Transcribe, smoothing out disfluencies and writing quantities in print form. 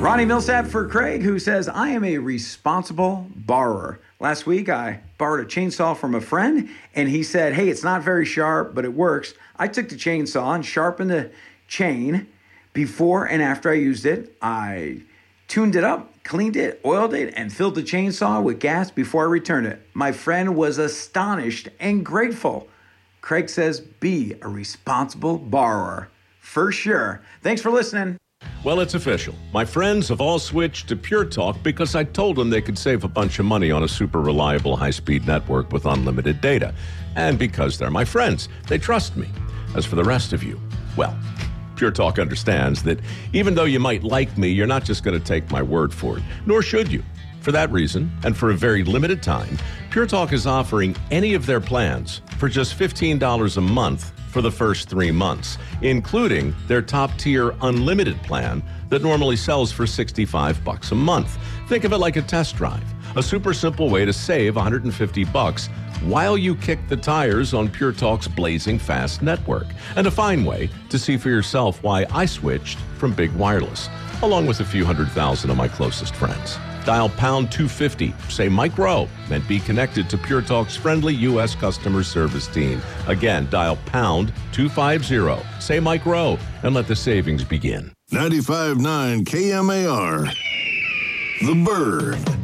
Ronnie Millsap for Craig, who says, I am a responsible borrower. Last week, I borrowed a chainsaw from a friend, and he said, hey, it's not very sharp, but it works. I took the chainsaw and sharpened the chain. Before and after I used it, I tuned it up, cleaned it, oiled it, and filled the chainsaw with gas before I returned it. My friend was astonished and grateful. Craig says, be a responsible borrower. For sure. Thanks for listening. Well, it's official. My friends have all switched to Pure Talk because I told them they could save a bunch of money on a super reliable high-speed network with unlimited data. And because they're my friends, they trust me. As for the rest of you, well, Pure Talk understands that even though you might like me, you're not just going to take my word for it, nor should you. For that reason, and for a very limited time, Pure Talk is offering any of their plans for just $15 a month for the first 3 months, including their top-tier unlimited plan that normally sells for $65 a month. Think of it like a test drive, a super simple way to save $150 while you kick the tires on Pure Talk's blazing fast network, and a fine way to see for yourself why I switched from Big Wireless, along with a few 100,000 of my closest friends. Dial pound 250, say Mike Rowe, and be connected to Pure Talk's friendly U.S. customer service team. Again, dial pound 250, say Mike Rowe, and let the savings begin. 95.9 KMAR, The Bird.